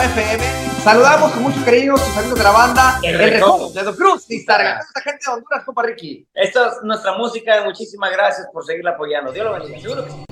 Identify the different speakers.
Speaker 1: FM. Saludamos con mucho cariño a sus amigos de la banda El Recodo de Don Cruz y Sarga. Esta gente de Honduras, compa Ricky.
Speaker 2: Esta es nuestra música. Muchísimas gracias por seguirla apoyando. Dios lo bendiga. Seguro que sí.